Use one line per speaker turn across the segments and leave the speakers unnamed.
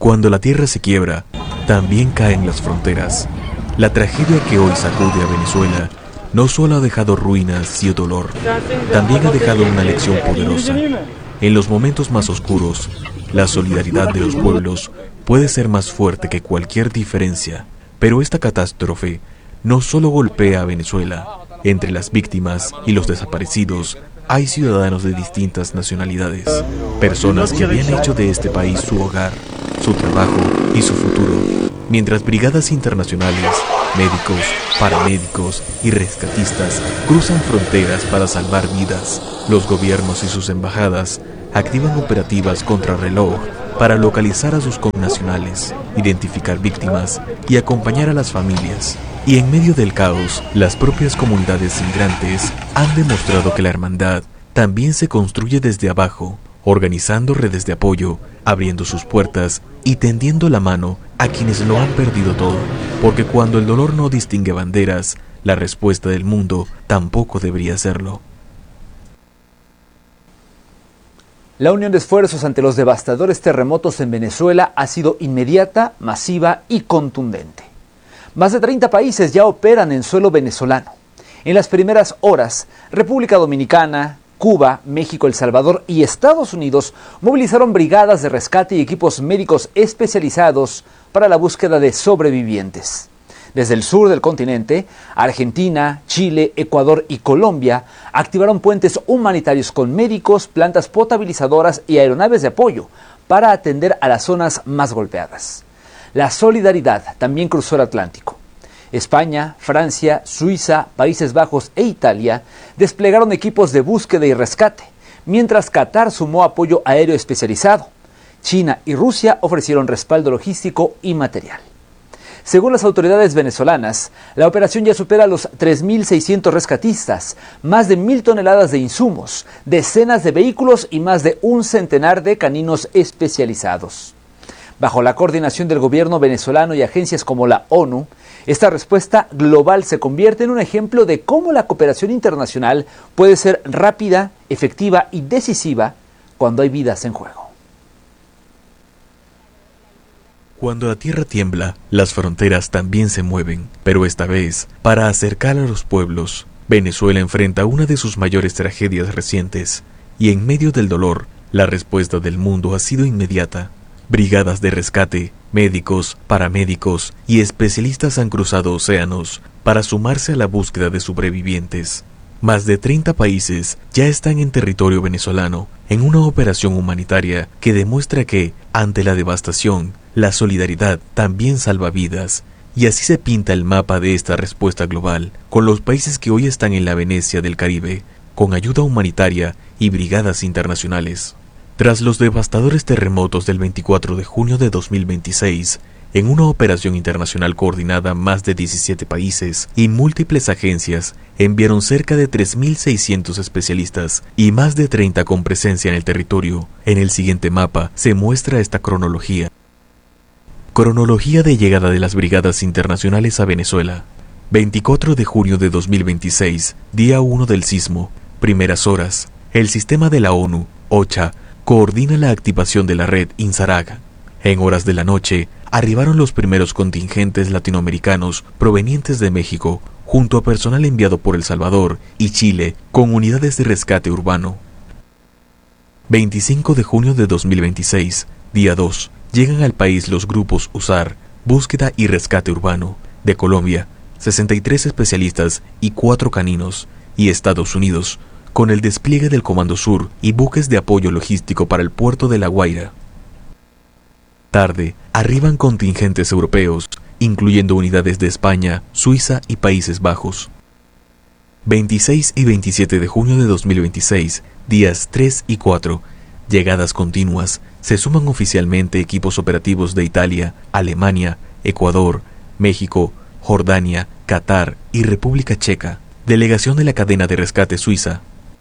Cuando la tierra se quiebra, también caen las fronteras. La tragedia que hoy sacude a Venezuela no solo ha dejado ruinas y dolor, también ha dejado una lección poderosa. En los momentos más oscuros, la solidaridad de los pueblos puede ser más fuerte que cualquier diferencia. Pero esta catástrofe no solo golpea a Venezuela. Entre las víctimas y los desaparecidos hay ciudadanos de distintas nacionalidades, personas que habían hecho de este país su hogar, su trabajo y su futuro. Mientras brigadas internacionales, médicos, paramédicos y rescatistas cruzan fronteras para salvar vidas, los gobiernos y sus embajadas activan operativas contrarreloj para localizar a sus connacionales, identificar víctimas y acompañar a las familias. Y en medio del caos, las propias comunidades migrantes han demostrado que la hermandad también se construye desde abajo, organizando redes de apoyo, abriendo sus puertas y tendiendo la mano a quienes lo han perdido todo. Porque cuando el dolor no distingue banderas, la respuesta del mundo tampoco debería hacerlo.
La unión de esfuerzos ante los devastadores terremotos en Venezuela ha sido inmediata, masiva y contundente. Más de 30 países ya operan en suelo venezolano. En las primeras horas, República Dominicana, Cuba, México, El Salvador y Estados Unidos movilizaron brigadas de rescate y equipos médicos especializados para la búsqueda de sobrevivientes. Desde el sur del continente, Argentina, Chile, Ecuador y Colombia activaron puentes humanitarios con médicos, plantas potabilizadoras y aeronaves de apoyo para atender a las zonas más golpeadas. La solidaridad también cruzó el Atlántico. España, Francia, Suiza, Países Bajos e Italia desplegaron equipos de búsqueda y rescate, mientras Qatar sumó apoyo aéreo especializado. China y Rusia ofrecieron respaldo logístico y material. Según las autoridades venezolanas, la operación ya supera los 3.600 rescatistas, más de 1.000 toneladas de insumos, decenas de vehículos y más de un centenar de caninos especializados. Bajo la coordinación del gobierno venezolano y agencias como la ONU, esta respuesta global se convierte en un ejemplo de cómo la cooperación internacional puede ser rápida, efectiva y decisiva cuando hay vidas en juego.
Cuando la tierra tiembla, las fronteras también se mueven, pero esta vez, para acercar a los pueblos, Venezuela enfrenta una de sus mayores tragedias recientes, y en medio del dolor, la respuesta del mundo ha sido inmediata. Brigadas de rescate, médicos, paramédicos y especialistas han cruzado océanos para sumarse a la búsqueda de sobrevivientes. Más de 30 países ya están en territorio venezolano en una operación humanitaria que demuestra que, ante la devastación, la solidaridad también salva vidas. Y así se pinta el mapa de esta respuesta global, con los países que hoy están en la Venecia del Caribe, con ayuda humanitaria y brigadas internacionales. Tras los devastadores terremotos del 24 de junio de 2026, en una operación internacional coordinada, más de 17 países y múltiples agencias enviaron cerca de 3.600 especialistas y más de 30 con presencia en el territorio. En el siguiente mapa se muestra esta cronología. Cronología de llegada de las brigadas internacionales a Venezuela. 24 de junio de 2026, día 1 del sismo. Primeras horas. El sistema de la ONU, OCHA, coordina la activación de la red INSARAG. En horas de la noche, arribaron los primeros contingentes latinoamericanos provenientes de México, junto a personal enviado por El Salvador y Chile, con unidades de rescate urbano. 25 de junio de 2026, día 2, llegan al país los grupos USAR, Búsqueda y Rescate Urbano, de Colombia, 63 especialistas y 4 caninos, y Estados Unidos, con el despliegue del Comando Sur y buques de apoyo logístico para el puerto de La Guaira. Tarde, arriban contingentes europeos, incluyendo unidades de España, Suiza y Países Bajos. 26 y 27 de junio de 2026, días 3 y 4, llegadas continuas, se suman oficialmente equipos operativos de Italia, Alemania, Ecuador, México, Jordania, Qatar y República Checa, delegación de la cadena de rescate suiza.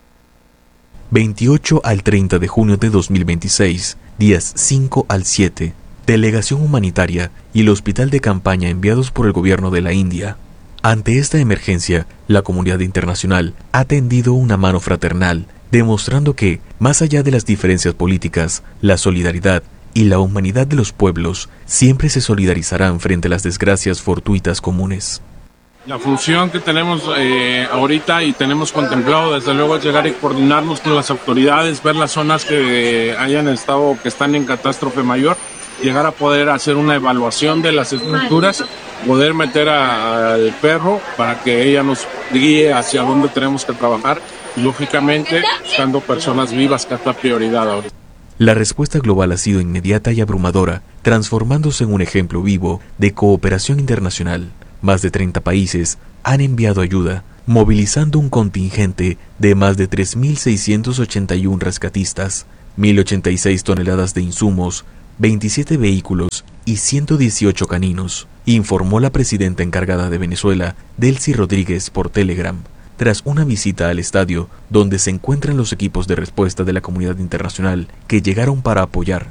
28 al 30 de junio de 2026, días 5 al 7, delegación humanitaria y el hospital de campaña enviados por el gobierno de la India. Ante esta emergencia, la comunidad internacional ha tendido una mano fraternal, demostrando que, más allá de las diferencias políticas, la solidaridad y la humanidad de los pueblos siempre se solidarizarán frente a las desgracias fortuitas comunes.
La función que tenemos ahorita y tenemos contemplado desde luego es llegar y coordinarnos con las autoridades, ver las zonas que hayan estado, que están en catástrofe mayor, llegar a poder hacer una evaluación de las estructuras, poder meter al perro para que ella nos guíe hacia dónde tenemos que trabajar y lógicamente buscando personas vivas, que es la prioridad ahora.
La respuesta global ha sido inmediata y abrumadora, transformándose en un ejemplo vivo de cooperación internacional. Más de 30 países han enviado ayuda, movilizando un contingente de más de 3.681 rescatistas, 1.086 toneladas de insumos, 27 vehículos y 118 caninos, informó la presidenta encargada de Venezuela, Delcy Rodríguez, por Telegram, tras una visita al estadio donde se encuentran los equipos de respuesta de la comunidad internacional que llegaron para apoyar.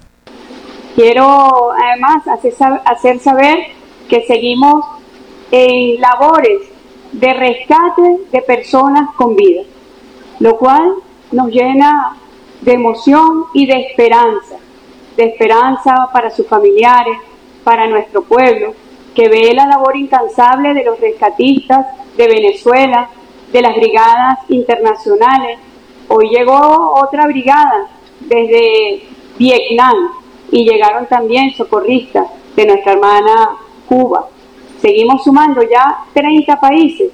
Quiero además hacer saber que seguimos en labores de rescate de personas con vida, lo cual nos llena de emoción y de esperanza para sus familiares, para nuestro pueblo, que ve la labor incansable de los rescatistas de Venezuela, de las brigadas internacionales. Hoy llegó otra brigada desde Vietnam y llegaron también socorristas de nuestra hermana Cuba. Seguimos sumando ya 30 países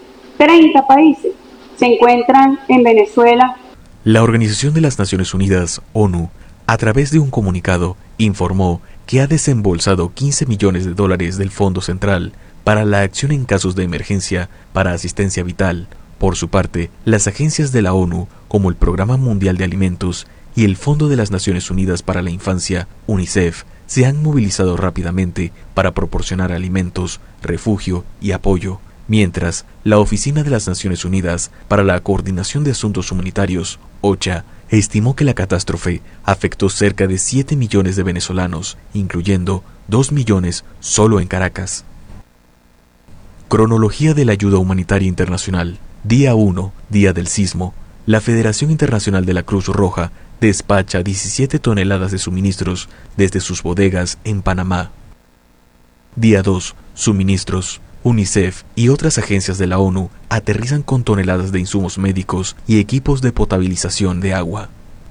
se encuentran en Venezuela.
La Organización de las Naciones Unidas, ONU, a través de un comunicado, informó que ha desembolsado $15 millones del Fondo Central para la acción en casos de emergencia para asistencia vital. Por su parte, las agencias de la ONU, como el Programa Mundial de Alimentos y el Fondo de las Naciones Unidas para la Infancia, UNICEF, se han movilizado rápidamente para proporcionar alimentos, refugio y apoyo, mientras la Oficina de las Naciones Unidas para la Coordinación de Asuntos Humanitarios, OCHA, estimó que la catástrofe afectó cerca de 7 millones de venezolanos, incluyendo 2 millones solo en Caracas. Cronología de la ayuda humanitaria internacional. Día 1, día del sismo. La Federación Internacional de la Cruz Roja despacha 17 toneladas de suministros desde sus bodegas en Panamá. Día 2, suministros. UNICEF y otras agencias de la ONU aterrizan con toneladas de insumos médicos y equipos de potabilización de agua.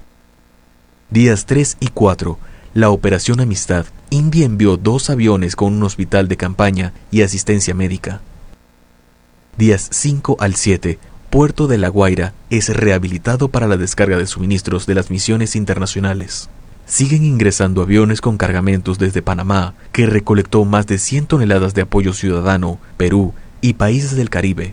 Días 3 y 4. La Operación Amistad. India envió 2 aviones con un hospital de campaña y asistencia médica. Días 5 al 7. Puerto de La Guaira es rehabilitado para la descarga de suministros de las misiones internacionales. Siguen ingresando aviones con cargamentos desde Panamá, que recolectó más de 100 toneladas de apoyo ciudadano, Perú y países del Caribe.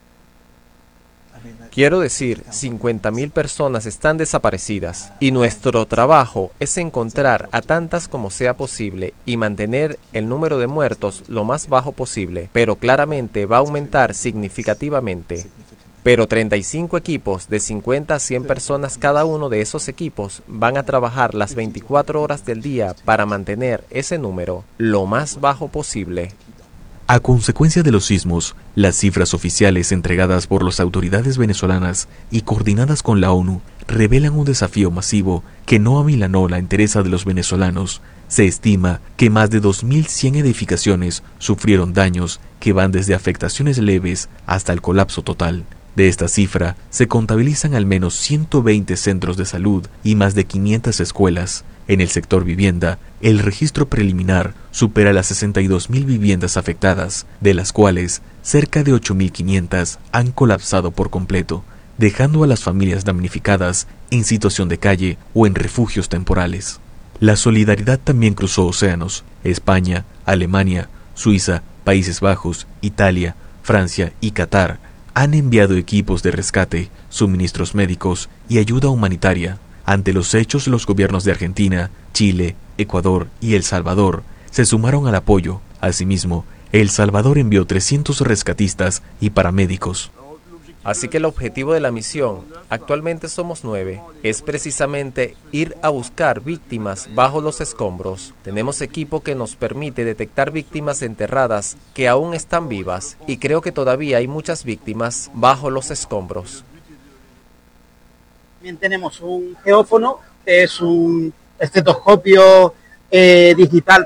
Quiero decir, 50.000 personas están desaparecidas y nuestro trabajo es encontrar a tantas como sea posible y mantener el número de muertos lo más bajo posible, pero claramente va a aumentar significativamente. Pero 35 equipos de 50 a 100 personas cada uno de esos equipos van a trabajar las 24 horas del día para mantener ese número lo más bajo posible.
A consecuencia de los sismos, las cifras oficiales entregadas por las autoridades venezolanas y coordinadas con la ONU revelan un desafío masivo que no amilanó la entereza de los venezolanos. Se estima que más de 2.100 edificaciones sufrieron daños que van desde afectaciones leves hasta el colapso total. De esta cifra, se contabilizan al menos 120 centros de salud y más de 500 escuelas. En el sector vivienda, el registro preliminar supera las 62.000 viviendas afectadas, de las cuales cerca de 8.500 han colapsado por completo, dejando a las familias damnificadas en situación de calle o en refugios temporales. La solidaridad también cruzó océanos. España, Alemania, Suiza, Países Bajos, Italia, Francia y Qatar han enviado equipos de rescate, suministros médicos y ayuda humanitaria. Ante los hechos, los gobiernos de Argentina, Chile, Ecuador y El Salvador se sumaron al apoyo. Asimismo, El Salvador envió 300 rescatistas y paramédicos.
Así que el objetivo de la misión, actualmente somos 9, es precisamente ir a buscar víctimas bajo los escombros. Tenemos equipo que nos permite detectar víctimas enterradas que aún están vivas y creo que todavía hay muchas víctimas bajo los escombros.
También tenemos un geófono, es un estetoscopio digital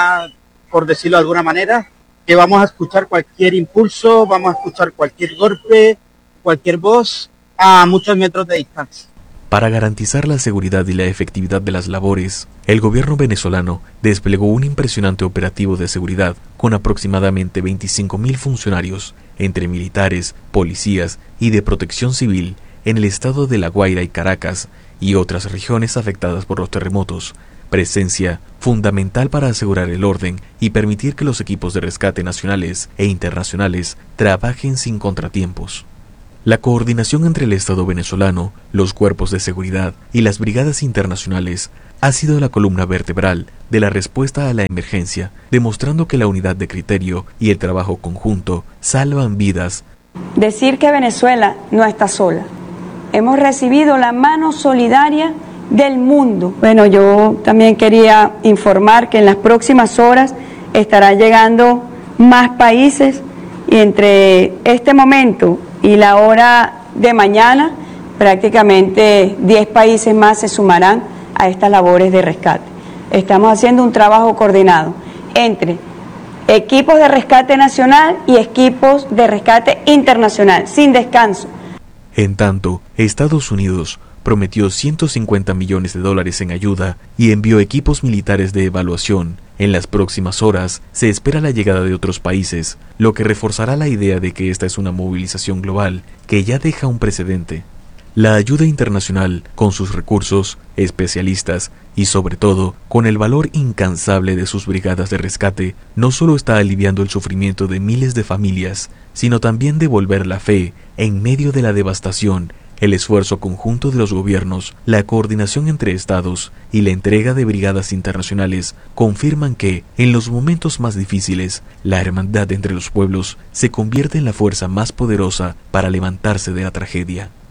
por decirlo de alguna manera, que vamos a escuchar cualquier impulso, vamos a escuchar cualquier golpe, cualquier voz a muchos metros de distancia.
Para garantizar la seguridad y la efectividad de las labores, el gobierno venezolano desplegó un impresionante operativo de seguridad con aproximadamente 25.000 funcionarios, entre militares, policías y de protección civil, en el estado de La Guaira y Caracas y otras regiones afectadas por los terremotos, presencia fundamental para asegurar el orden y permitir que los equipos de rescate nacionales e internacionales trabajen sin contratiempos. La coordinación entre el Estado venezolano, los cuerpos de seguridad y las brigadas internacionales ha sido la columna vertebral de la respuesta a la emergencia, demostrando que la unidad de criterio y el trabajo conjunto salvan vidas.
Decir que Venezuela no está sola. Hemos recibido la mano solidaria del mundo. Bueno, yo también quería informar que en las próximas horas estará llegando más países y entre este momento y la hora de mañana prácticamente 10 países más se sumarán a estas labores de rescate. Estamos haciendo un trabajo coordinado entre equipos de rescate nacional y equipos de rescate internacional, sin descanso.
En tanto, Estados Unidos prometió $150 millones en ayuda y envió equipos militares de evaluación. En las próximas horas se espera la llegada de otros países, lo que reforzará la idea de que esta es una movilización global que ya deja un precedente. La ayuda internacional, con sus recursos, especialistas y sobre todo con el valor incansable de sus brigadas de rescate, no solo está aliviando el sufrimiento de miles de familias, sino también devolver la fe en medio de la devastación. El esfuerzo conjunto de los gobiernos, la coordinación entre estados y la entrega de brigadas internacionales confirman que, en los momentos más difíciles, la hermandad entre los pueblos se convierte en la fuerza más poderosa para levantarse de la tragedia.